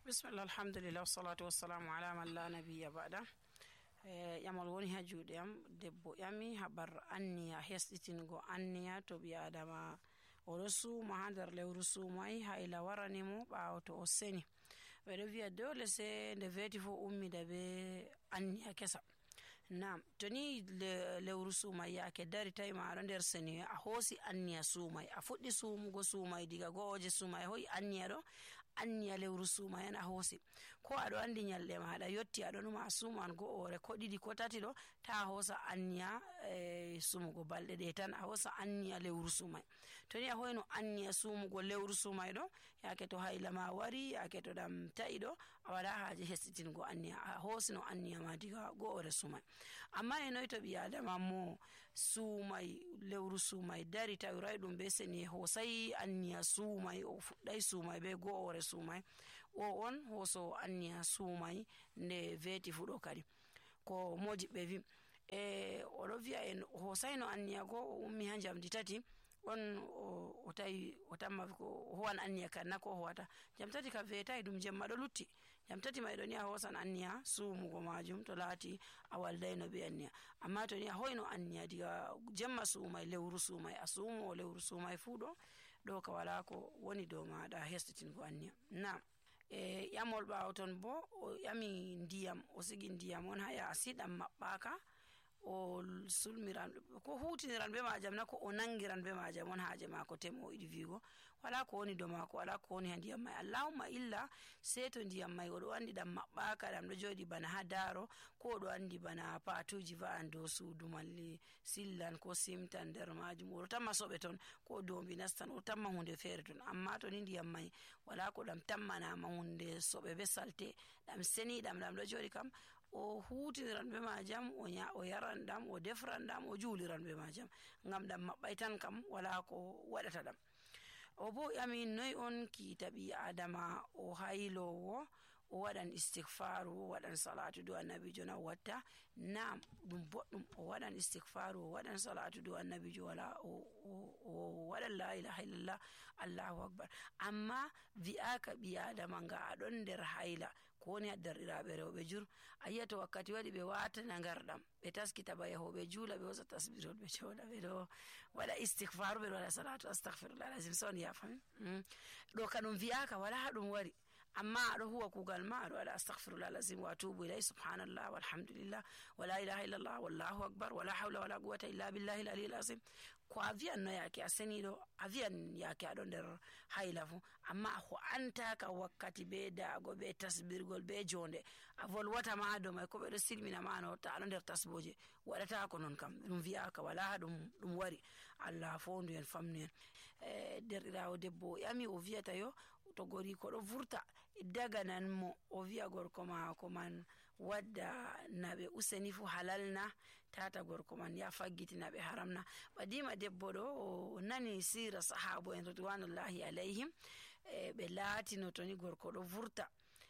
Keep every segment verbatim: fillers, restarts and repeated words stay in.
bismillah alhamdulillah wassalatu wassalamu ala man la nabiyya ba'da. e yamal woni ha juuɗe am debbo yami habar anniya hesɗitingo anniya to ɓi adama oɗo suuma ha nder lewru suumai hayla warani mo ɓawo to o seni. ɓeɗo wiya dole se nde veti fo ummida be anniya kesa. Nam to ni le, lewru suumai yake dari tawi ma aɗo nder seni a hoosi anniya suumai a fuɗɗi suumugo suumai diga go'oje suumai a hoyi anniya ɗo anniya lewru suuma en a hoosi ko aɗo andi nyalɗe maɗa yotti aɗo numa a suuman go'ore ko ɗiɗi ko tati ɗo ta a hoosa anniya e sumugo balɗe ɗe tan a hoosa anniya lewru suumai. to ni a hoyno anniya sumugo lewru suumai ɗo yake to hayla ma wari yake to ɗam ta'i ɗo a waɗa haaje hesitingo anniya a hoosino anniya ma diga go'ore suumai. amma e noy to ɓi adama mo suumai lewru suumai dari tawiray ɗum be seni hoosay anniya suumai o fuɗɗay suumai be go'ore suumai o on hooso anniya suumai nde veti fuɗo kadi ko mojiɓɓe wi e oɗo wiya en hoosayno anniya go o ummi ha jamdi tati on o tawi o tamma ko howan anniya kan na ko howata jam tati ka veetay ɗum jemma ɗo lutti jam tati ma ɗo ni a hoosan anniya suumugo majum to laati a waldayno be anniya. amma to ni a hoyno anniya diga jemma suumai lewru suumai a suumo lewru suumai fuu ɗo ɗo ka wala ko woni dow maɗa hesɗitingo anniya. na e yamol ɓawo ton bo o yami ndiyam o sigi ndiyam on ha yaasi ɗam maɓɓaka o sulmiran ko hutiniran be majam na ko o nangiran be majam on haaje mako temo iɗi vigo wala ko woni do mako wala ko woni ha ndiyam mai allahumma illa se to ndiyam mai oɗo andi ɗam maɓɓaka ɗam ɗo joɗi bana ha daro ko oɗo andi bana patuji va'an dow suudu malli sillan ko simtan nder majum oɗo tamma soɓe ton ko dombi nastan oɗo tamma hunde feere ton. amma to ni ndiyam mai wala ko ɗam tammanama hunde soɓe be salte ɗam seni ɗam ɗam ɗo joɗi kam o hutiniran be majam o nya o yaran ɗam o defran ɗam o juuliran be majam ngam ɗam maɓɓay tan kam wala ko waɗata ɗam. o bo yami noy on kiita ɓi adama o haylowo o waɗan istighfaru o waɗan salatu do annabijo na watta. nam ɗum boɗɗum o waɗan istighfaru o waɗan salatu do annabijo wala o waɗan la ilaha illallah allahu akbar. amma wi'aka ɓi adama nga aɗon nder hayla ko woni ha derɗiraɓe rewɓe jur a yiya to wakkati waɗi ɓe watana ngarɗam ɓe taskita ba yahoɓe juula ɓe hosa tasbirol ɓe coɗa ɓe ɗo waɗa istighfaru ɓe ɗo waɗa salatu astahfirullah alazim son yafami ɗo ka ɗum wi'aka wala ha ɗum wari. amma aɗo huwa kugal ma aɗo waɗa astahfirullah alazim wa atubu ilay subhanallah walhamdulillah wala ilaha illallah wallahu akbar wala hawla wala quwwata illa billahi al aliyyil azim ko a wiyan no yake a seniɗo a wiyan yake aɗo nder hayla fu amma ko antaka wakkati be daago be tasbirgol be jonde a volwata ma do mai ko ɓeɗo silmina ma no ta aɗo nder tasboje waɗata ko non kam ɗum wiyaka wala ɗum ɗum wari. allah fondu en famnu en. e derɗirawo debbo yami o wiyata yo to gori ko ɗo vurta daga nan mo o wiya gorko mako man wadda naɓe useni fu halalna tata gorko man ya faggitina ɓe haramna. ɓadima debbo ɗo o nani sira sahabo en ridwanullahi alayhim e ɓe laatino to ni gorko ɗo vurta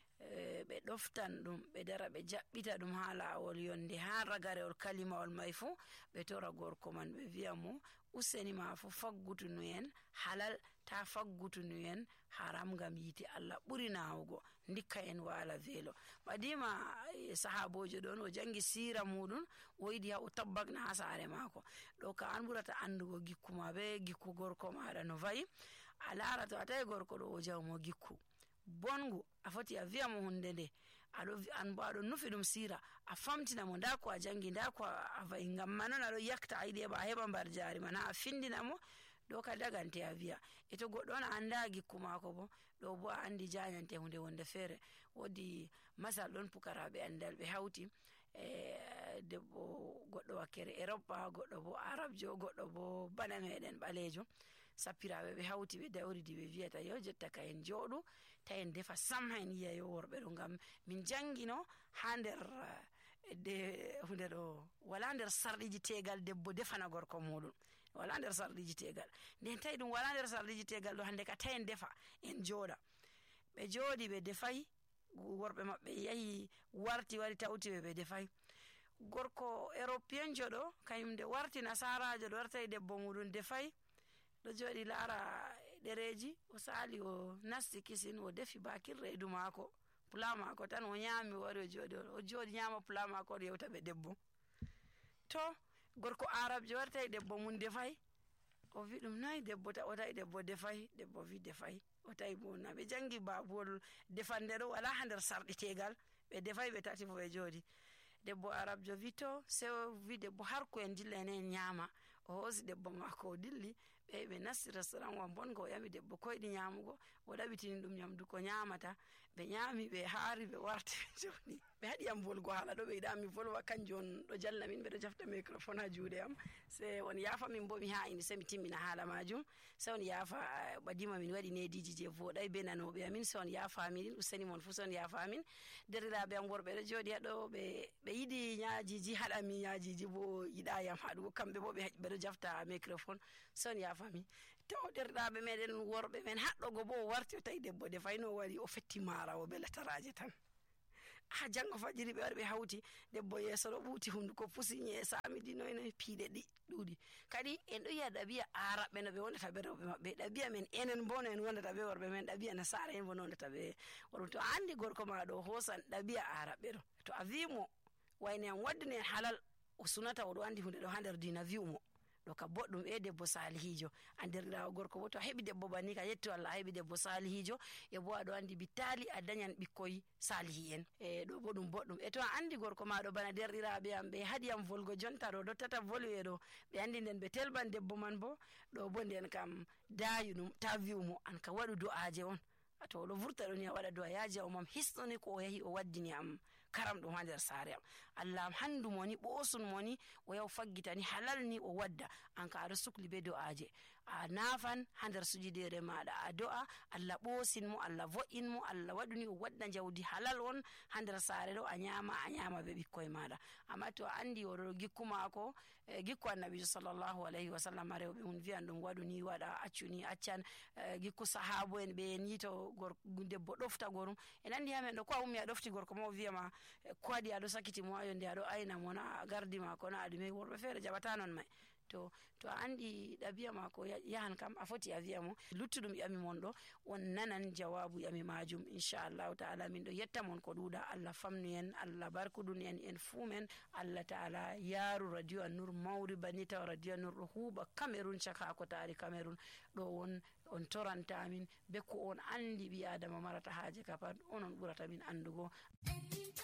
ɓe ɗoftan ɗum ɓe dara ɓe jaɓɓita ɗum ha lawol yonde ha ragarewol kalimawol mai fu ɓe tora gorko man ɓe wiya mo useni ma fu faggutunu en halal ta faggutunu en haram ngam yite allah ɓuri nawugo ndikka en wala velo. ɓadima sahabojo ɗon o jangi sira muɗum o yiɗi ha o tabbakna ha saare mako ɗo ka an ɓurata andugo gikku ma be gikku gorko maɗa no vayi a lara to a tawi gorko ɗo o jawmo gikku bongu a foti a wiya mo hunde nde aɗo an bo aɗo nufi ɗum sira a famtina mo nda ko a jangi nda ko a vayi ngam manon aɗo yakta a yiɗi heɓa a heɓa mbar jari man ha a findina mo ɗo ka dagante a wiya. e to goɗɗo on a anda gikku mako bo ɗo bo a andi jañante hunde wonde feere. wodi masal ɗon pukaraɓe andal ɓe hawti e debbo goɗɗo wakkere eropa goɗɗo bo arabjo goɗɗo bo bana meɗen ɓalejo sappiraɓe ɓe hawti ɓe dawridi ɓe wiyata yo jotta ka en jooɗu ta en defa sam ha en yiya yo worɓe ɗo ngam min jangino ha nder de hunde ɗo wala nder sarɗiji tegal debbo defana gorko muɗum wala nder sarɗiji tegal nden tawi ɗum wala nder sarɗiji tegal ɗo hande ka ta en defa en jooɗa ɓe jooɗi ɓe defay worɓe maɓɓe yahi warti wari tawti ɓe ɓe defay. gorko européen jo ɗo kañum nde warti nasarajo ɗo wartayi debbo muɗum defay ɗo jooɗi laara ɗereji o sali o nasti kisin o defi bakir reedu maako pula mako tan o ñaami wari o jooɗi o jooɗi ñaama pula mako o yewta ɓe debbo to gorko arabjo wari tawi debbo mum defay o wi ɗum nayi debbo ta o tawi debbo defay debbo wi defay o tawi bo na ɓe jangi babuwol defande ɗo wala ha nder sarɗitegal ɓe defay ɓe tati fo ɓe jooɗi debbo arabjo wi to se o wi debbo har ko en dilla enen en ñaama o hoosi debbo mako o dilli ɓe ɓe nasti restaurant wa bonga o ƴami debbo koyɗi ñaamugo o ɗaɓitini ɗum ñamdu ko ñaamata ɓe ñaami ɓe haari ɓe warti joni ɓe haɗi yam volgo haala ɗo ɓe yiɗami volwa kanjum on ɗo jalla min ɓeɗo jafta microphone ha juuɗe am se on yaafa min bo mi ha ini se mi timmina haala majum se on yaafa ɓadima min waɗi nediji je voɗay be nanoɓe amin se on yaafamin useni mon fuu se on yaafamin deriraɓe am worɓe ɗo jooɗi haɗo ɓe ɓe yiɗi ñaajiji haɗami ñaajiji bo yiɗa yam haɗugo kamɓe bo ɓeɗo jafta microphone se on yaafamin taw derɗaɓe meɗen worɓe men haɗɗogo bo o warti o tawi debbo defayno o waɗi o fetti mara o belataraje tan ha janggo fajiri ɓe wari ɓe hawti debbo yeeso ɗo ɓuuti hunduko pusi ñe samidi noy noy piiɗe ɗi ɗuuɗi kadi en ɗo yiya ɗabiya araɓɓe no ɓe wondata ɓe rewɓe maɓɓe ɗabiya men enen bo no en wondata ɓe worɓe men ɗabiya nasara en bo no wondata ɓe worɓe to a andi gorko maɗo o hoosan ɗabiya araɓɓe ɗo to a wimo wayne an waddani en halal o sunata oɗo andi hunde ɗo ha nder dina wi'umo ɗo ka boɗɗum e debbo salihijo a nderɗirawo gorko bo to a heɓi debbo banni ka yetto Allah a heɓi debbo salihijo e bo aɗo andi bittali a dañan ɓikkoy salihi en e ɗo bo ɗum boɗɗum e to a andi gorko maɗo bana derɗiraɓe am ɓe haɗiyam volgo jonta ɗo dottata volwe ɗo ɓe andi nden ɓe telban debbo man bo ɗo bo nden kam dayu ɗum ta wi'umo an ka waɗu do'aje on to oɗo vurta ɗo ni a waɗa du'a yaaji o mam histoni ko o yahi o waddini am karam ɗum ha nder saare am Allah am handu mo ni ɓosun mo ni o yaw faggitani halal ni o wadda an ka aɗa sukli be do'aje a nafan ha nder sujidere maɗa a do'a Allah ɓosin mo Allah vo'in mo Allah waɗuni o wadda jawdi halal on ha nder saare ɗo a ñama a ñama be ɓikkoye maɗa amma to a andi oɗo gikku mako e gikku annabijo sallllahu alayhi wa sallam rewɓe hun wiyan ɗum waɗu ni waɗa accu ni accan e gikku sahabo en ɓe en yito debbo ɗofta gorum en andi ha men ɗo ko a ummi a ɗofti gorko ma o wiyama ko waɗi aɗo sakiti mo ayo nde aɗo ayna mo na a gardi mako na aɗume worɓe feere jaɓata non may to to a andi ɗabiya mako yahan kam a foti a wiya mo luttuɗum ƴami mon ɗo on nanan jawabu ƴami majum inchallahu taala min ɗo yetta mon ko ɗuuɗa Allah famnu en Allah barkudun en en fuu men Allah taala yaaru radio an nour mawri bani taw radio an nour ɗo huuɓa Cameroun caka ko taari Cameroun ɗo on on toranta min be ko on andi ɓi adama marata haaje ka pat onon ɓurata min andugo.